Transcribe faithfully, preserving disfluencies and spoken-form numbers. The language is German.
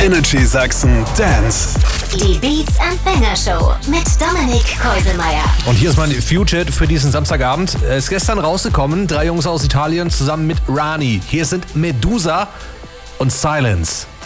Energy Sachsen Dance. Die Beats and Banger Show mit Dominik Keuselmeier. Und hier ist mein Future für diesen Samstagabend. Er ist gestern rausgekommen, drei Jungs aus Italien zusammen mit Rani. Hier sind Medusa und Silence.